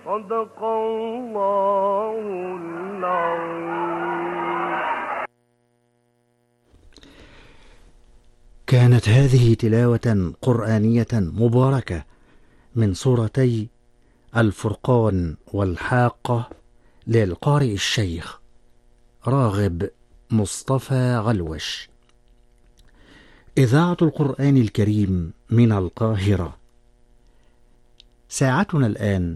صدق الله العظيم. كانت هذه تلاوة قرآنية مباركة من سورتي الفرقان والحاقة للقارئ الشيخ راغب مصطفى غلوش. إذاعة القرآن الكريم من القاهرة. ساعتنا الآن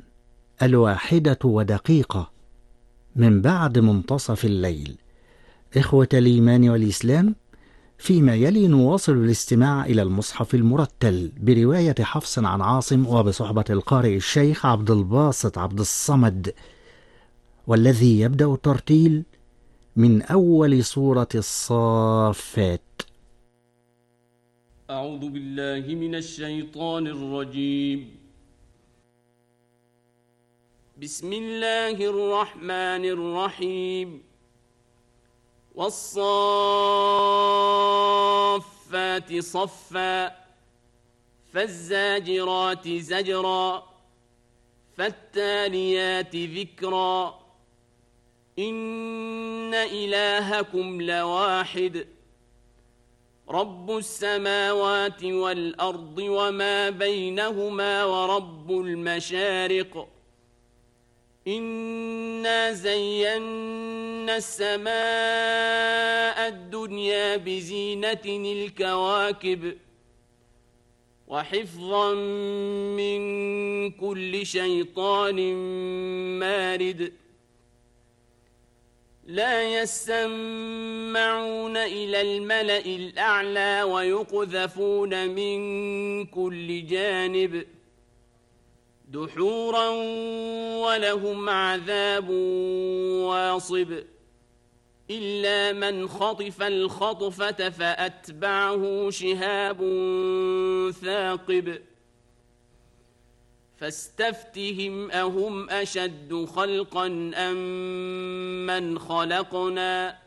1:01 من بعد منتصف الليل. إخوة الإيمان والإسلام، فيما يلي نواصل الاستماع إلى المصحف المرتل برواية حفص عن عاصم وبصحبة القارئ الشيخ عبد الباسط عبد الصمد، والذي يبدأ الترتيل من أول سورة الصافات. أعوذ بالله من الشيطان الرجيم. بسم الله الرحمن الرحيم. والصافات صفا فالزاجرات زجرا فالتاليات ذكرا إن إلهكم لواحد رب السماوات والأرض وما بينهما ورب المشارق إنا زينا السماء الدنيا بزينة الكواكب وحفظا من كل شيطان مارد لا يسمعون إلى الملأ الأعلى ويقذفون من كل جانب دحورا ولهم عذاب واصب إلا من خطف الخطفة فأتبعه شهاب ثاقب فاستفتهم أهم أشد خلقا أم من خلقنا